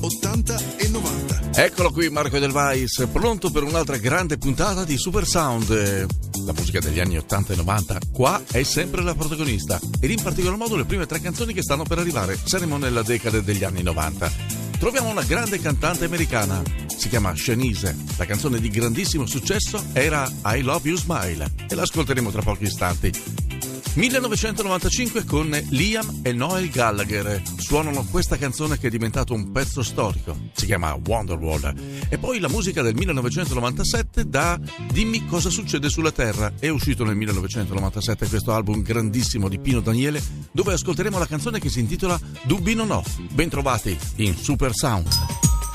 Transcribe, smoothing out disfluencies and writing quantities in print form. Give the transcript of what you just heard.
80 e 90. Eccolo qui Marco Edelweiss, pronto per un'altra grande puntata di Super Sound. La musica degli anni 80 e 90 qua è sempre la protagonista, ed in particolar modo le prime 3 canzoni che stanno per arrivare. Saremo nella decade degli anni 90. Troviamo una grande cantante americana, si chiama Shanice. La canzone di grandissimo successo era I Love You Smile e l'ascolteremo tra pochi istanti. 1995 con Liam e Noel Gallagher suonano questa canzone che è diventato un pezzo storico, si chiama Wonderwall. E poi la musica del 1997 da Dimmi cosa succede sulla Terra. È uscito nel 1997 questo album grandissimo di Pino Daniele, dove ascolteremo la canzone che si intitola Dubbi non ho. Bentrovati in Super Sound.